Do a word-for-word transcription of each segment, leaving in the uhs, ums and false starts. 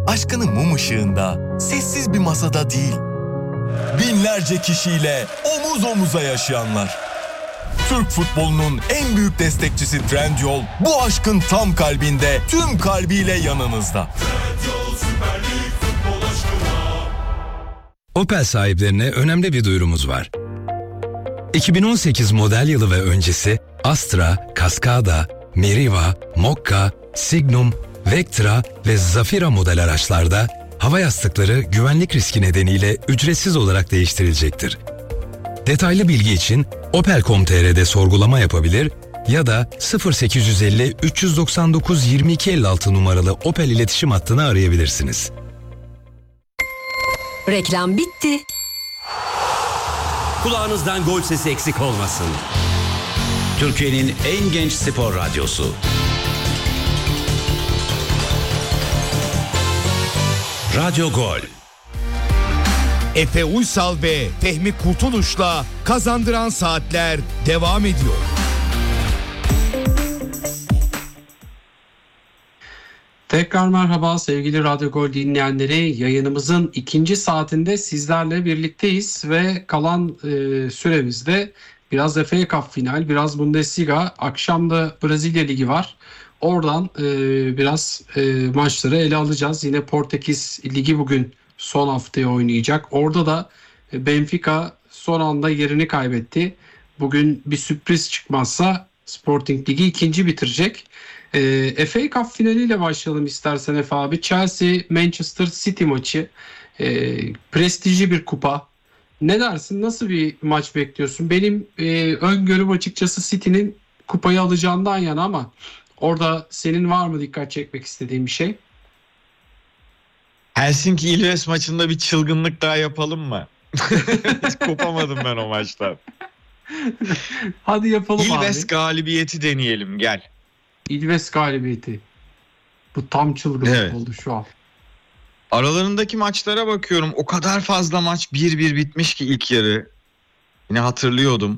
aşkını mum ışığında, sessiz bir masada değil, binlerce kişiyle omuz omuza yaşayanlar. Türk futbolunun en büyük destekçisi Trendyol, bu aşkın tam kalbinde, tüm kalbiyle yanınızda. Trendyol Süper Lig futbol aşkına. Opel sahiplerine önemli bir duyurumuz var. iki bin on sekiz model yılı ve öncesi Astra, Cascada, Meriva, Mokka, Signum, Vectra ve Zafira model araçlarda hava yastıkları güvenlik riski nedeniyle ücretsiz olarak değiştirilecektir. Detaylı bilgi için opel nokta com nokta tr'de sorgulama yapabilir ya da sıfır sekiz yüz elli üç yüz doksan dokuz yirmi iki elli altı numaralı Opel iletişim hattını arayabilirsiniz. Reklam bitti. Kulağınızdan gol sesi eksik olmasın. Türkiye'nin en genç spor radyosu. Radyo Gol. Efe Uysal ve Fehmi Kurtuluş'la Kazandıran Saatler devam ediyor. Tekrar merhaba sevgili Radyo Gol dinleyenleri. Yayınımızın ikinci saatinde sizlerle birlikteyiz ve kalan e, süremizde biraz F A Cup final, biraz Bundesliga, akşam da Brezilya Ligi var. Oradan e, biraz e, maçları ele alacağız. Yine Portekiz Ligi bugün son haftaya oynayacak. Orada da Benfica son anda yerini kaybetti. Bugün bir sürpriz çıkmazsa Sporting Ligi ikinci bitirecek. E, F A Cup finaliyle başlayalım istersen Efe abi. Chelsea Manchester City maçı. E, prestijli bir kupa. Ne dersin? Nasıl bir maç bekliyorsun? Benim e, öngörüm açıkçası City'nin kupayı alacağından yana ama orada senin var mı dikkat çekmek istediğin bir şey? Helsinki Ilves maçında bir çılgınlık daha yapalım mı? Hiç kopamadım ben o maçtan. Hadi yapalım Ilves abi. Ilves galibiyeti deneyelim, gel. Ilves galibiyeti. Bu tam çılgınlık Evet. oldu şu an. Aralarındaki maçlara bakıyorum. O kadar fazla maç bir bir bitmiş ki ilk yarı. Yine hatırlıyordum.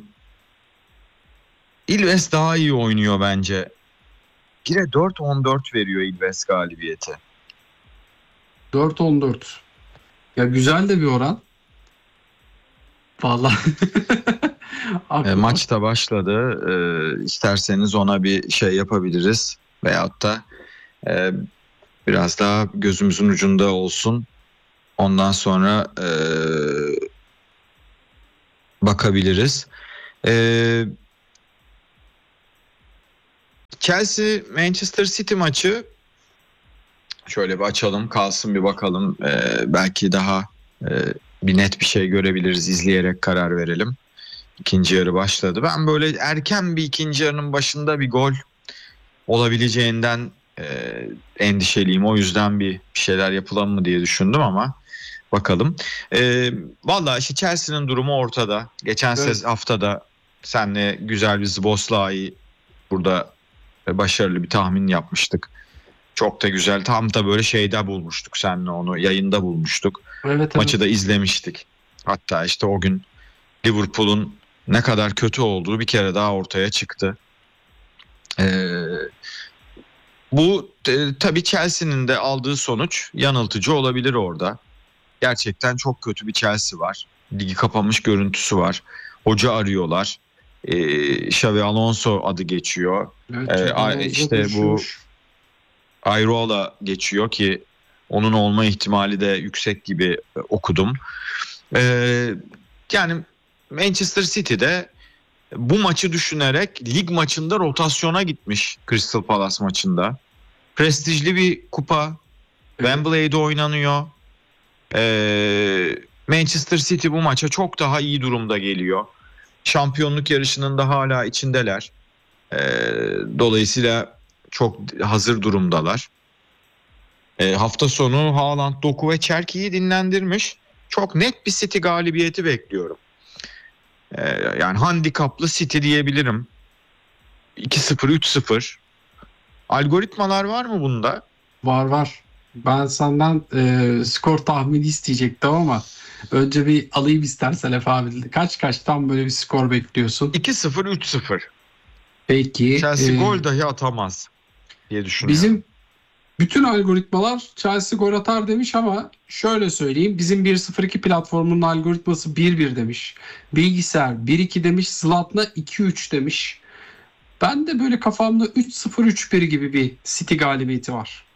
Ilves daha iyi oynuyor bence. bire dört on dört veriyor Ilves galibiyeti. dört on dört. Ya güzel de bir oran. Vallahi. E, maç da başladı. E, isterseniz ona bir şey yapabiliriz. Veyahut da e, biraz daha gözümüzün ucunda olsun. Ondan sonra e, bakabiliriz. E, Chelsea Manchester City maçı şöyle bir açalım, kalsın bir bakalım. E, belki daha e, bir net bir şey görebiliriz, izleyerek karar verelim. İkinci yarı başladı. Ben böyle erken bir ikinci yarının başında bir gol olabileceğinden e, endişeliyim. O yüzden bir, bir şeyler yapalım mı diye düşündüm ama bakalım. E, Valla işte Chelsea'nin durumu ortada. Geçen evet. haftada seninle güzel bir Szoboszlai'yi burada başarılı bir tahmin yapmıştık. Çok da güzel. Tam da böyle şeyde bulmuştuk seninle onu. Yayında bulmuştuk. Evet, evet. Maçı da izlemiştik. Hatta işte o gün Liverpool'un ne kadar kötü olduğu bir kere daha ortaya çıktı. Ee, bu e, tabii Chelsea'nin de aldığı sonuç yanıltıcı olabilir orada. Gerçekten çok kötü bir Chelsea var. Ligi kapamış görüntüsü var. Hoca arıyorlar. Ee, Xabi Alonso adı geçiyor. Evet, ee, işte bu Ayrola geçiyor ki onun olma ihtimali de yüksek gibi okudum. Ee, yani Manchester City'de bu maçı düşünerek lig maçında rotasyona gitmiş Crystal Palace maçında. Prestijli bir kupa. Evet. Wembley'de oynanıyor. Ee, Manchester City bu maça çok daha iyi durumda geliyor. Şampiyonluk yarışının da hala içindeler. Ee, dolayısıyla çok hazır durumdalar. Ee, hafta sonu Haaland, Doku ve Çerki'yi dinlendirmiş. Çok net bir City galibiyeti bekliyorum. Ee, yani handikaplı City diyebilirim. iki sıfır, üç sıfır. Algoritmalar var mı bunda? Var var. Ben senden e, skor tahmini isteyecektim ama önce bir alayım istersen Efe abi. Kaç kaç tam böyle bir skor bekliyorsun? iki sıfır, üç sıfır. Peki. Chelsea e, gol dahi atamaz diye düşünüyorum. Bizim Bütün algoritmalar Chelsea gol atar demiş ama şöyle söyleyeyim. Bizim bir sıfır iki platformunun algoritması bir bir demiş. Bilgisayar bir iki demiş. Zlatna iki üç demiş. Ben de böyle kafamda üç sıfır üç bir gibi bir City galibiyeti var.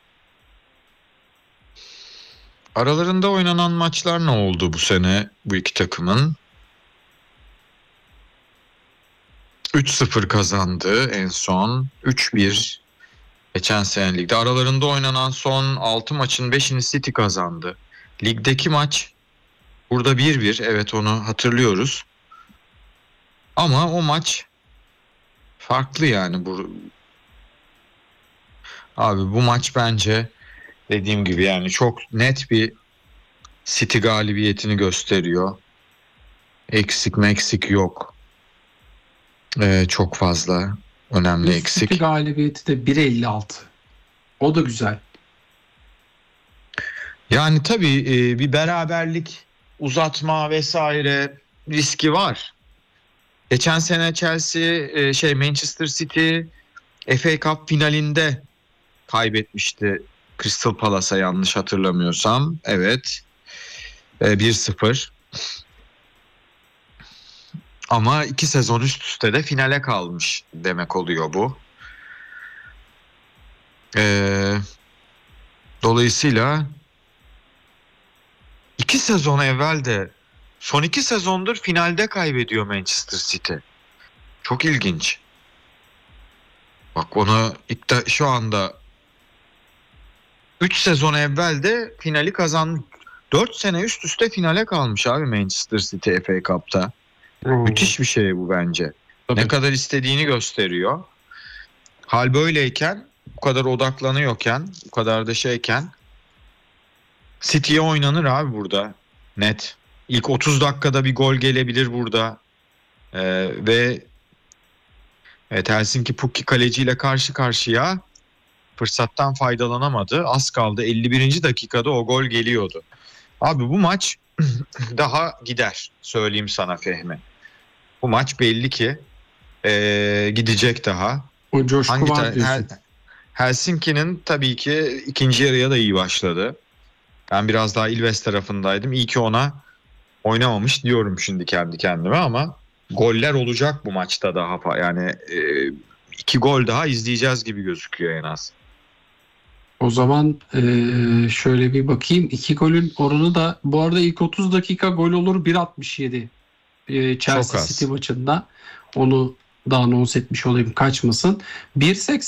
Aralarında oynanan maçlar ne oldu bu sene bu iki takımın? üç sıfır kazandı en son. üç bir geçen sene ligde. Aralarında oynanan son altı maçın beşini City kazandı. Ligdeki maç burada bir bir. Evet, onu hatırlıyoruz. Ama o maç farklı yani. Bu... Abi bu maç bence dediğim gibi yani çok net bir City galibiyetini gösteriyor. Eksik meksik yok. Ee, çok fazla önemli eksik. City galibiyeti de bir elli altı. O da güzel. Yani tabii e, bir beraberlik, uzatma vesaire riski var. Geçen sene Chelsea e, şey Manchester City F A Cup finalinde kaybetmişti Crystal Palace'a, yanlış hatırlamıyorsam. Evet. E, bir sıfır. Ama iki sezon üst üste de finale kalmış demek oluyor bu. Ee, dolayısıyla iki sezon evvel de son iki sezondur finalde kaybediyor Manchester City. Çok ilginç. Bak onu ilk de, şu anda üç sezon evvel de finali kazanmış. dört sene üst üste finale kalmış abi Manchester City F A Cup'ta. Hmm. Müthiş bir şey bu bence. Tabii. Ne kadar istediğini gösteriyor. Hal böyleyken, bu kadar odaklanıyorken, bu kadar da şeyken City'ye oynanır abi burada. Net. İlk otuz dakikada bir gol gelebilir burada. Ee, ve evet, Helsinki Pukki kaleciyle karşı karşıya, fırsattan faydalanamadı. Az kaldı. elli birinci dakikada o gol geliyordu. Abi bu maç daha gider. Söyleyeyim sana Fehmi. Bu maç belli ki ee, gidecek daha. O coşku Hangi var ta- diyorsun. Hel- Helsinki'nin tabii ki ikinci yarıya da iyi başladı. Ben biraz daha Ilves tarafındaydım. İyi ki ona oynamamış diyorum şimdi kendi kendime, ama goller olacak bu maçta daha fa- yani e, iki gol daha izleyeceğiz gibi gözüküyor en az. O zaman eee, şöyle bir bakayım. İki golün oranı da bu arada ilk otuz dakika gol olur bir altmış yedi eee, Chelsea az. City maçında. Onu da anons etmiş olayım, kaçmasın. bir seksen